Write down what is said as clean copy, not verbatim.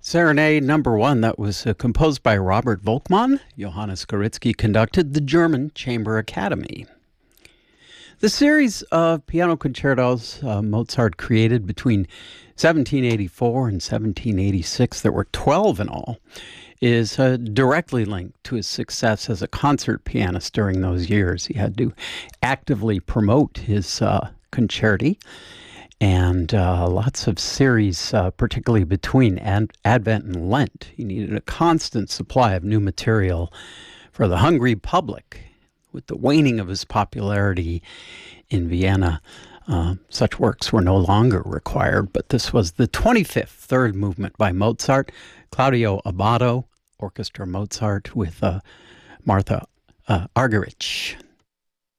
Serenade number one, that was composed by Robert Volkmann. Johannes Karitzky conducted the German Chamber Academy. The series of piano concertos Mozart created between 1784 and 1786, there were 12 in all, is directly linked to his success as a concert pianist during those years. He had to actively promote his concerti, and lots of series, particularly between Advent and Lent. He needed a constant supply of new material for the hungry public. With the waning of his popularity in Vienna, such works were no longer required, but this was the 25th third movement by Mozart, Claudio Abbado, Orchestra Mozart with Martha Argerich.